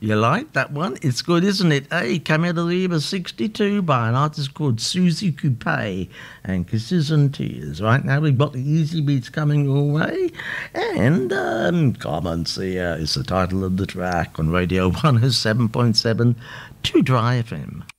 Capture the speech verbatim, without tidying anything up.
You like that one? It's good, isn't it? Hey, came out of the year sixty-two by an artist called Susie Coupe and Kisses and Tears. Right now we've got the Easy Beats coming your way, and um, Come and See Her is the title of the track on Radio one oh seven point seven, two Dry F M.